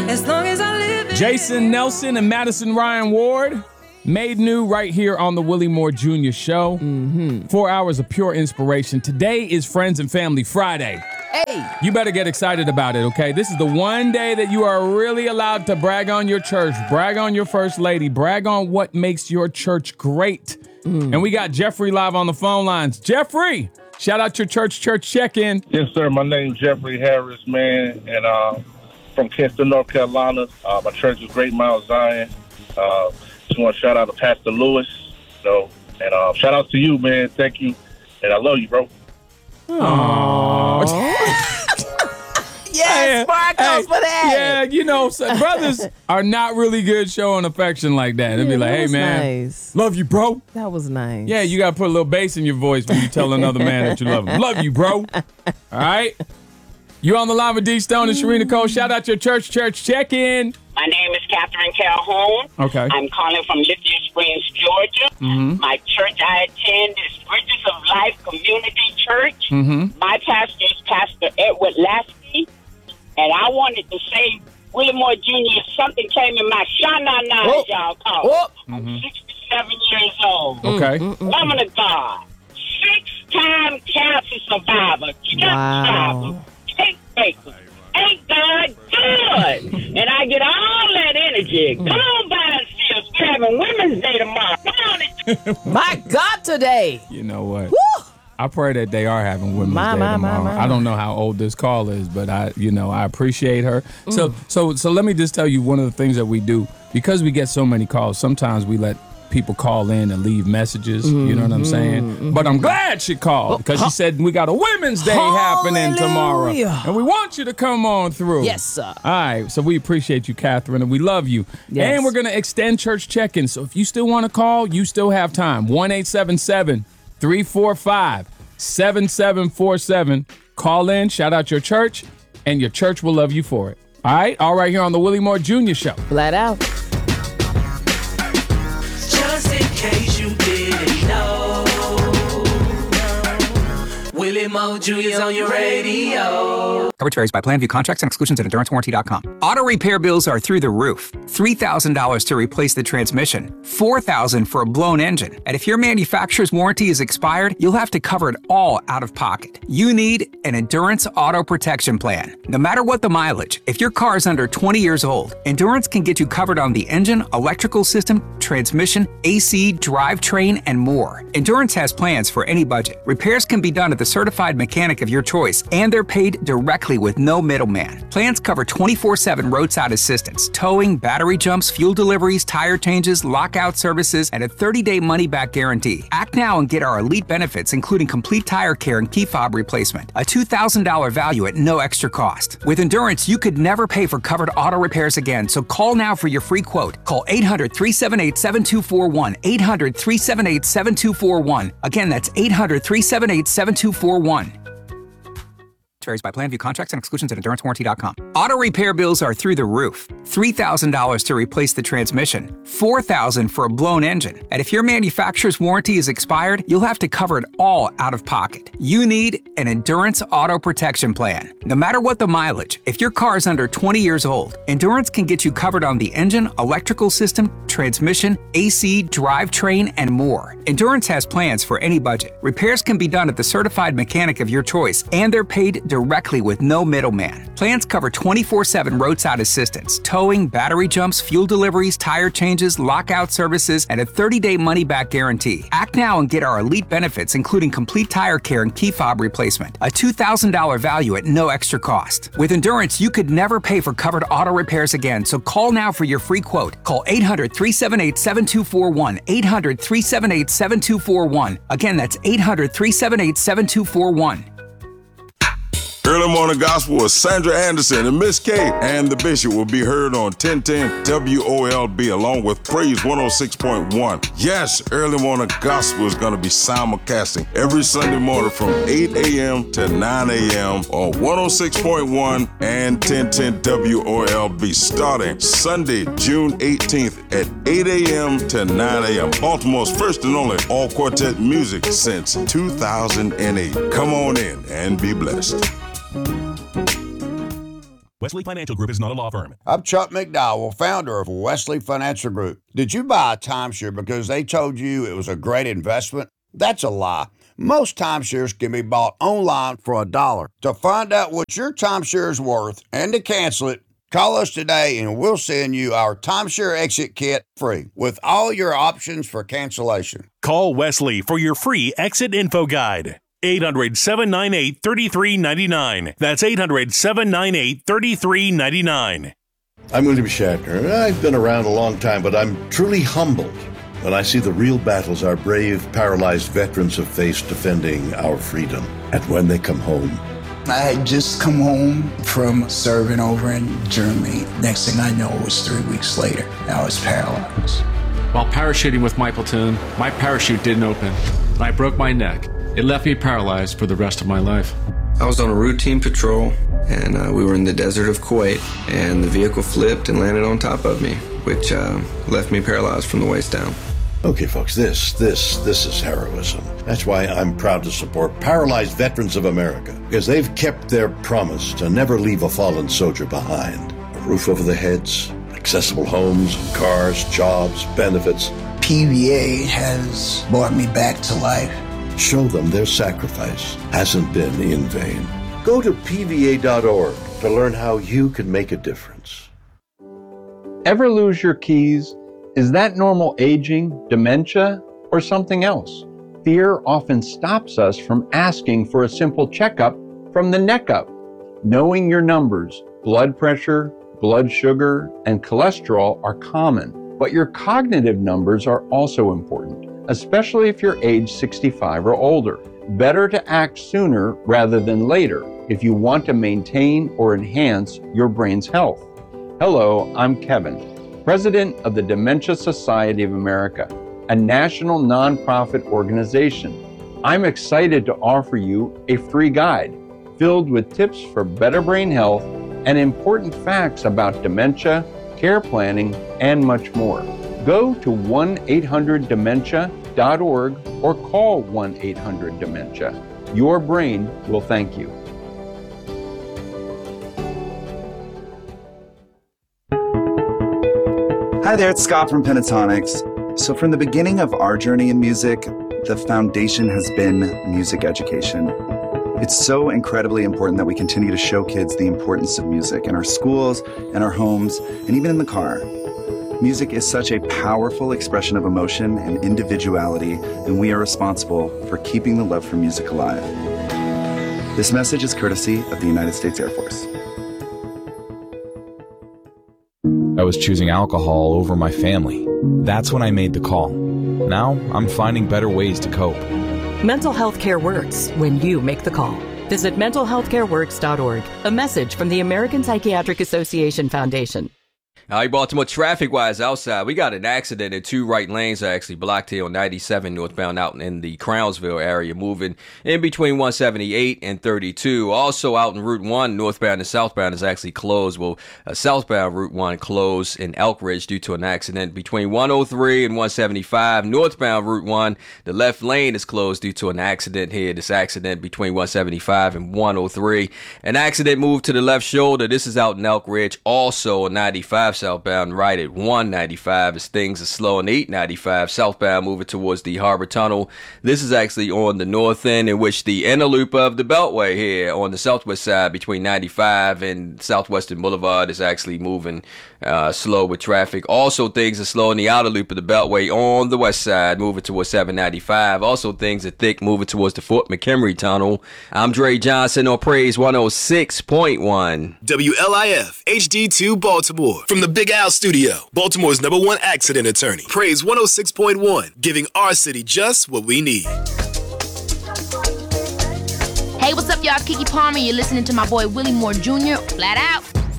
As long as I live. Jason Nelson and Madison Ryan Ward, made new right here on the Willie Moore Jr. Show. 4 hours of pure inspiration. Today is Friends and Family Friday. Hey. You better get excited about it, okay? This is the one day that you are really allowed to brag on your church, brag on your first lady, brag on what makes your church great. And we got Jeffrey live on the phone lines. Jeffrey, shout out your church check-in. Yes, sir. My name's Jeffrey Harris, man, and from Kinston, North Carolina. My church is Great Mount Zion. Just want to shout out to Pastor Lewis, and shout out to you, man. Thank you, and I love you, bro. Yes, sparkles for that. Yeah, so brothers are not really good showing affection like that. They'll be like, hey, man, nice. love you, bro. That was nice. Yeah, you got to put a little bass in your voice when you tell another man that you love him. Love you, bro. All right? You on the line with D Stone and Sharina Cole. Shout out your church check-in. My name is Catherine Calhoun. Okay. I'm calling from Lithia Springs, Georgia. My church I attend is Bridges of Life Community Church. My pastor is Pastor Edward Lasky. And I wanted to say, Willie Moore Jr., something came in my sha-na-na, as y'all call it. I'm 67 years old. Okay. Woman of God. 6-time cancer survivor. Cancer baker. Ain't God good? And I get all that energy. Come on by and see us. We're having Women's Day tomorrow. Come on. My God, today. You know what? Woo! I pray that they are having Women's Day tomorrow. I don't know how old this call is, but I appreciate her. So let me just tell you one of the things that we do, because we get so many calls, sometimes we let people call in and leave messages, you know what I'm saying? But I'm glad she called because she said we got a Women's Day happening tomorrow. And we want you to come on through. Yes, sir. All right, so we appreciate you, Catherine, and we love you. Yes. And we're going to extend church check-in. So if you still want to call, you still have time. 1-877-345-7747. Call in, shout out your church, and your church will love you for it. All right here on the Willie Moore Jr. Show. Flat out. Just in case you didn't know, Willie Moore Jr.'s on your radio. Coverage varies by plan. View contracts and exclusions at EnduranceWarranty.com. Auto repair bills are through the roof. $3,000 to replace the transmission. $4,000 for a blown engine. And if your manufacturer's warranty is expired, you'll have to cover it all out of pocket. You need an Endurance Auto Protection Plan. No matter what the mileage, if your car is under 20 years old, Endurance can get you covered on the engine, electrical system, transmission, AC, drivetrain, and more. Endurance has plans for any budget. Repairs can be done at the certified mechanic of your choice, and they're paid directly with no middleman. Plans cover 24/7 roadside assistance, towing, battery jumps, fuel deliveries, tire changes, lockout services, and a 30-day money-back guarantee. Act now and get our elite benefits, including complete tire care and key fob replacement. A $2,000 value at no extra cost. With Endurance, you could never pay for covered auto repairs again, so call now for your free quote. Call 800-378-7241. 800-378-7241. Again, that's 800-378-7241. Varies by plan. View contracts and exclusions at EnduranceWarranty.com. Auto repair bills are through the roof. $3,000 to replace the transmission. $4,000 for a blown engine. And if your manufacturer's warranty is expired, you'll have to cover it all out of pocket. You need an Endurance Auto Protection Plan. No matter what the mileage, if your car is under 20 years old, Endurance can get you covered on the engine, electrical system, transmission, AC, drivetrain, and more. Endurance has plans for any budget. Repairs can be done at the certified mechanic of your choice, and they're paid directly with no middleman. Plans cover 24/7 roadside assistance, towing, battery jumps, fuel deliveries, tire changes, lockout services, and a 30-day money-back guarantee. Act now and get our elite benefits, including complete tire care and key fob replacement. A $2,000 value at no extra cost. With Endurance, you could never pay for covered auto repairs again, so call now for your free quote. Call 800-378-7241. 800-378-7241. Again, that's 800-378-7241. Early Morning Gospel with Sandra Anderson and Miss K and the Bishop will be heard on 1010 WOLB along with Praise 106.1. Yes, Early Morning Gospel is going to be simulcasting every Sunday morning from 8 a.m. to 9 a.m. on 106.1 and 1010 WOLB starting Sunday, June 18th at 8 a.m. to 9 a.m. Baltimore's first and only all-quartet music since 2008. Come on in and be blessed. Wesley Financial Group is not a law firm. I'm Chuck McDowell, founder of Wesley Financial Group. Did you buy a timeshare because they told you it was a great investment? That's a lie. Most timeshares can be bought online for $1. To find out what your timeshare is worth and to cancel it, call us today and we'll send you our timeshare exit kit free with all your options for cancellation. Call Wesley for your free exit info guide. 800-798-3399. That's 800-798-3399. I'm William Shatner. I've been around a long time, but I'm truly humbled when I see the real battles our brave, paralyzed veterans have faced defending our freedom. And when they come home. I had just come home from serving over in Germany. Next thing I know, it was 3 weeks later. I was paralyzed. While parachuting with my platoon, my parachute didn't open, and I broke my neck. It left me paralyzed for the rest of my life. I was on a routine patrol, and we were in the desert of Kuwait, and the vehicle flipped and landed on top of me, which left me paralyzed from the waist down. Okay, folks, this is heroism. That's why I'm proud to support Paralyzed Veterans of America, because they've kept their promise to never leave a fallen soldier behind. A roof over their heads, accessible homes, cars, jobs, benefits. PVA has brought me back to life. Show them their sacrifice hasn't been in vain. Go to PVA.org to learn how you can make a difference. Ever lose your keys? Is that normal aging, dementia, or something else? Fear often stops us from asking for a simple checkup from the neck up. Knowing your numbers, blood pressure, blood sugar, and cholesterol are common, but your cognitive numbers are also important, especially if you're age 65 or older. Better to act sooner rather than later if you want to maintain or enhance your brain's health. Hello, I'm Kevin, President of the Dementia Society of America, a national nonprofit organization. I'm excited to offer you a free guide filled with tips for better brain health and important facts about dementia, care planning, and much more. Go to 1-800-DEMENTIA.org or call 1-800-DEMENTIA. Your brain will thank you. Hi there, it's Scott from Pentatonics. So from the beginning of our journey in music, the foundation has been music education. It's so incredibly important that we continue to show kids the importance of music in our schools, in our homes, and even in the car. Music is such a powerful expression of emotion and individuality, and we are responsible for keeping the love for music alive. This message is courtesy of the United States Air Force. I was choosing alcohol over my family. That's when I made the call. Now I'm finding better ways to cope. Mental health care works when you make the call. Visit mentalhealthcareworks.org. A message from the American Psychiatric Association Foundation. All right, Baltimore, traffic-wise outside, we got an accident and two right lanes are actually blocked here on 97 northbound out in the Crownsville area, moving in between 178 and 32. Also out in Route 1, northbound and southbound is actually closed. Well, southbound Route 1 closed in Elk Ridge due to an accident between 103 and 175. Northbound Route 1, the left lane is closed due to an accident here. This accident between 175 and 103. An accident moved to the left shoulder. This is out in Elk Ridge. Also on 95 southbound right at 195 as things are slow on 895 southbound moving towards the Harbor Tunnel. This is actually on the north end, in which the inner loop of the Beltway here on the southwest side between 95 and Southwestern Boulevard is actually moving slow with traffic. Also things are slow in the outer loop of the Beltway on the west side moving towards 795. Also things are thick moving towards the Fort McHenry Tunnel. I'm Dre Johnson on Praise 106.1 WLIF HD2 Baltimore. From the Big Al Studio, Baltimore's #1 accident attorney. Praise 106.1, giving our city just what we need. Hey, what's up, y'all? Kiki Palmer. You're listening to my boy Willie Moore Jr. Flat Out.